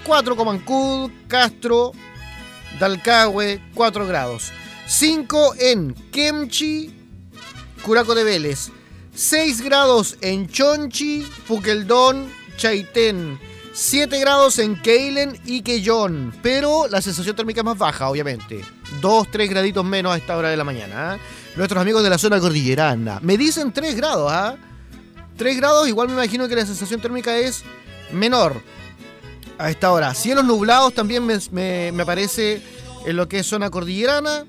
4 Comancud, Castro, Dalcahue, 4 grados. 5 en Kemchi, Curaco de Vélez. 6 grados en Chonchi, Puqueldón, Chaitén. 7 grados en Keilen y Quellón. Pero la sensación térmica es más baja, obviamente. 2-3 graditos menos a esta hora de la mañana. Nuestros amigos de la zona cordillerana me dicen 3 grados. 3 grados, igual me imagino que la sensación térmica es menor a esta hora. Cielos nublados también me aparece en lo que es zona cordillerana.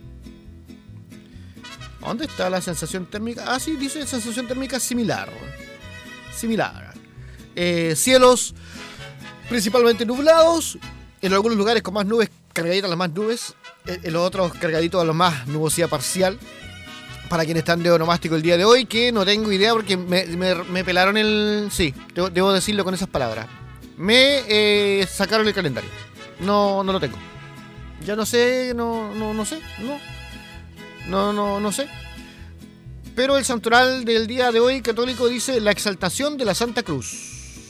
¿Dónde está la sensación térmica? Sí, dice sensación térmica similar. Cielos principalmente nublados, en algunos lugares con más nubes, cargaditas las más nubes, en los otros cargaditos a lo más nubosidad parcial. Para quienes están de onomástico el día de hoy, que no tengo idea porque me pelaron el... Sí, debo decirlo con esas palabras. Me sacaron el calendario. No lo tengo. Ya no sé, no sé. No sé. Pero el santoral del día de hoy católico dice la exaltación de la Santa Cruz.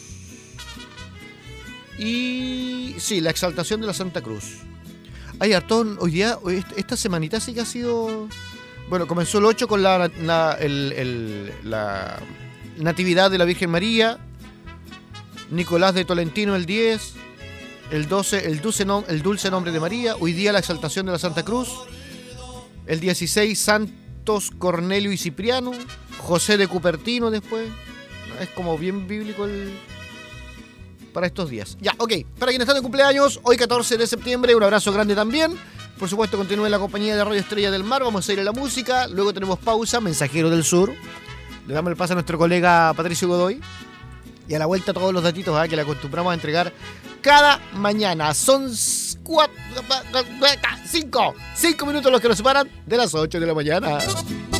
Y sí, la exaltación de la Santa Cruz. Ay, Artón, hoy día, esta semanita sí que ha sido... Bueno, comenzó el 8 con la Natividad de la Virgen María. Nicolás de Tolentino el 10. El 12, el dulce nombre de María. Hoy día la exaltación de la Santa Cruz. El 16, Santos Cornelio y Cipriano. José de Cupertino después. Es como bien bíblico para estos días. Ya, ok. Para quienes están de cumpleaños, hoy 14 de septiembre, un abrazo grande también. Por supuesto, continúen la compañía de Radio Estrella del Mar. Vamos a ir a la música. Luego tenemos pausa, Mensajero del Sur. Le damos el paso a nuestro colega Patricio Godoy. Y a la vuelta todos los datitos que le acostumbramos a entregar cada mañana. Son 5 minutos los que nos separan de las 8 de la mañana.